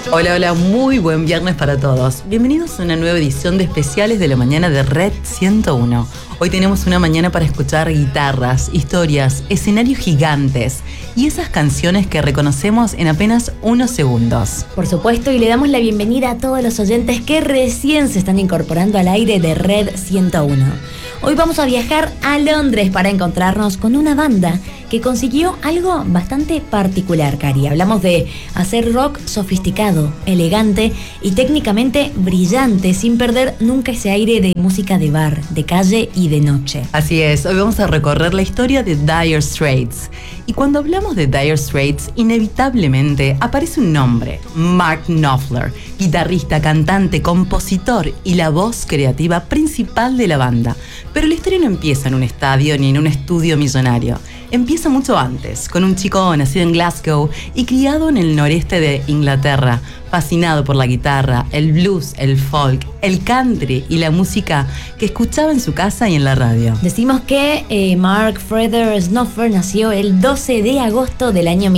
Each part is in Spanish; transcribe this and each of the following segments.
Hola, hola, muy buen viernes para todos. Bienvenidos a una nueva edición de especiales de la mañana de Red 101. Hoy tenemos una mañana para escuchar guitarras, historias, escenarios gigantes y esas canciones que reconocemos en apenas unos segundos. Por supuesto, y le damos la bienvenida a todos los oyentes que recién se están incorporando al aire de Red 101. Hoy vamos a viajar a Londres para encontrarnos con una banda que consiguió algo bastante particular, Cari. Hablamos de hacer rock sofisticado, elegante y técnicamente brillante, sin perder nunca ese aire de música de bar, de calle y de noche. Así es, hoy vamos a recorrer la historia de Dire Straits. Y cuando hablamos de Dire Straits, inevitablemente aparece un nombre, Mark Knopfler, guitarrista, cantante, compositor y la voz creativa principal de la banda. Pero la historia no empieza en un estadio ni en un estudio millonario. Empieza mucho antes, con un chico nacido en Glasgow y criado en el noreste de Inglaterra, fascinado por la guitarra, el blues, el folk, el country y la música que escuchaba en su casa y en la radio. Decimos que Mark Frederick Knopfler nació el 12 de agosto del año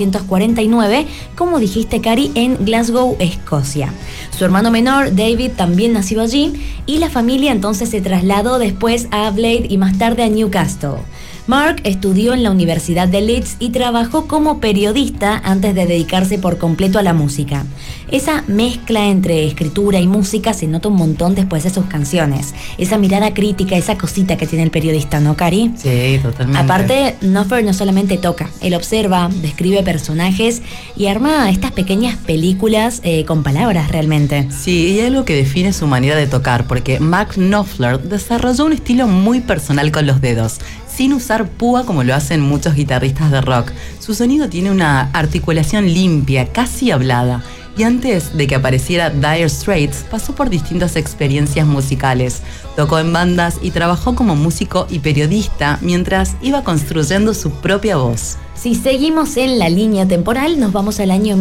1949, como dijiste, Cari, en Glasgow, Escocia. Su hermano menor, David, también nació allí y la familia entonces se trasladó después a Blade y más tarde a Newcastle. Mark estudió en la Universidad de Leeds y trabajó como periodista antes de dedicarse por completo a la música. Esa mezcla entre escritura y música se nota un montón después de sus canciones. Esa mirada crítica, esa cosita que tiene el periodista, ¿no, Cari? Sí, totalmente. Aparte, Knopfler no solamente toca, él observa, describe personajes y arma estas pequeñas películas con palabras realmente. Sí, y hay algo que define su manera de tocar, porque Mark Knopfler desarrolló un estilo muy personal con los dedos, sin usar púa como lo hacen muchos guitarristas de rock. Su sonido tiene una articulación limpia, casi hablada. Y antes de que apareciera Dire Straits, pasó por distintas experiencias musicales. Tocó en bandas y trabajó como músico y periodista mientras iba construyendo su propia voz. Si seguimos en la línea temporal, nos vamos al año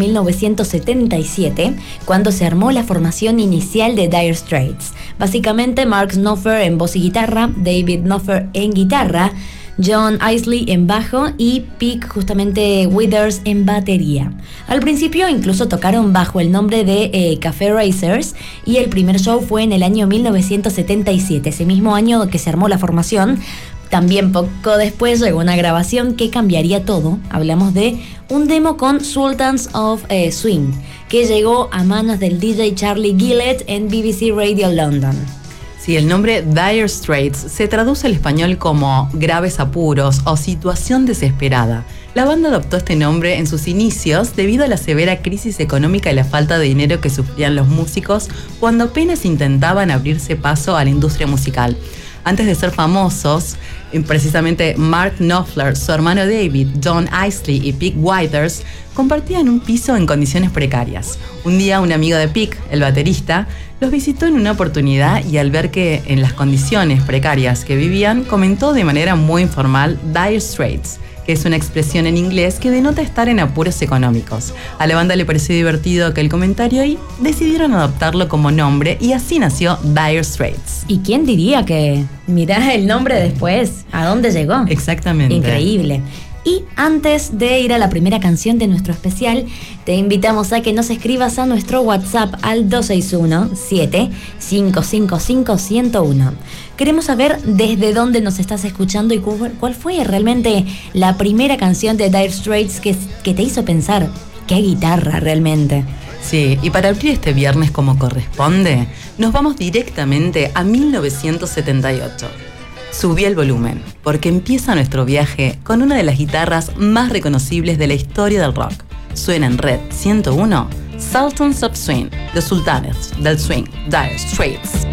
1977, cuando se armó la formación inicial de Dire Straits. Básicamente, Mark Knopfler en voz y guitarra, David Knopfler en guitarra, John Isley en bajo y Pete justamente Withers en batería. Al principio incluso tocaron bajo el nombre de Cafe Racers y el primer show fue en el año 1977, ese mismo año que se armó la formación. También poco después llegó una grabación que cambiaría todo. Hablamos de un demo con Sultans of Swing, que llegó a manos del DJ Charlie Gillett en BBC Radio London. Sí, el nombre Dire Straits se traduce al español como graves apuros o situación desesperada. La banda adoptó este nombre en sus inicios debido a la severa crisis económica y la falta de dinero que sufrían los músicos cuando apenas intentaban abrirse paso a la industria musical. Antes de ser famosos, precisamente Mark Knopfler, su hermano David, John Isley y Pete Withers compartían un piso en condiciones precarias. Un día un amigo de Pete, el baterista, los visitó en una oportunidad y al ver que en las condiciones precarias que vivían, comentó de manera muy informal Dire Straits, que es una expresión en inglés que denota estar en apuros económicos. A la banda le pareció divertido aquel comentario y decidieron adoptarlo como nombre y así nació Dire Straits. ¿Y quién diría que mirá el nombre después? ¿A dónde llegó? Exactamente. Increíble. Y antes de ir a la primera canción de nuestro especial, te invitamos a que nos escribas a nuestro WhatsApp al 261-7555-101. Queremos saber desde dónde nos estás escuchando y cuál fue realmente la primera canción de Dire Straits que te hizo pensar, qué guitarra realmente. Sí, y para abrir este viernes como corresponde, nos vamos directamente a 1978. Subí el volumen, porque empieza nuestro viaje con una de las guitarras más reconocibles de la historia del rock. Suena en Red 101, Sultans of Swing, The Sultanes del Swing, Dire Straits.